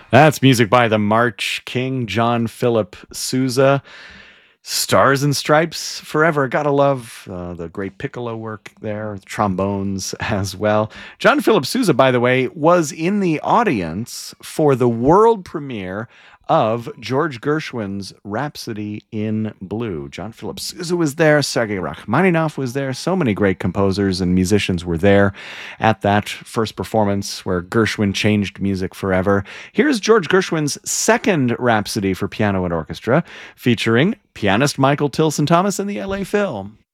That's music by the March King, John Philip Sousa. Stars and Stripes forever. Gotta love the great piccolo work there, trombones as well. John Philip Sousa, by the way, was in the audience for the world premiere of George Gershwin's Rhapsody in Blue. John Philip Sousa was there, Sergei Rachmaninoff was there, so many great composers and musicians were there at that first performance where Gershwin changed music forever. Here's George Gershwin's second Rhapsody for piano and orchestra, featuring pianist Michael Tilson Thomas and the LA Phil.